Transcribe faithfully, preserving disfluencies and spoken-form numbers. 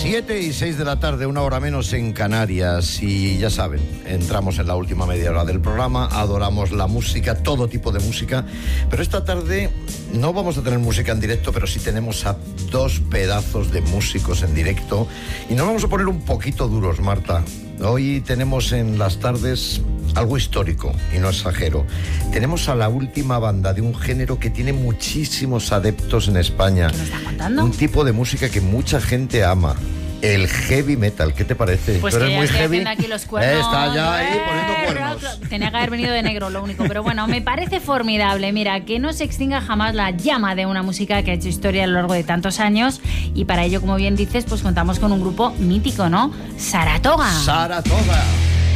siete y seis de la tarde, una hora menos en Canarias. Y ya saben, entramos en la última media hora del programa, adoramos la música, todo tipo de música. Pero esta tarde no vamos a tener música en directo, pero sí tenemos a dos pedazos de músicos en directo. Y nos vamos a poner un poquito duros, Marta. Hoy tenemos en las tardes algo histórico, y no exagero. Tenemos a la última banda de un género que tiene muchísimos adeptos en España. ¿Qué nos estás contando? Un tipo de música que mucha gente ama. El heavy metal, ¿qué te parece? Pues ¿Tú que eres ya muy estoy heavy? haciendo aquí los cuernos. Eh, está ya ahí Eh, poniendo cuernos. Tenía que haber venido de negro, lo único. Pero bueno, me parece formidable. Mira, que no se extinga jamás la llama de una música que ha hecho historia a lo largo de tantos años. Y para ello, como bien dices, pues contamos con un grupo mítico, ¿no? Saratoga. Saratoga.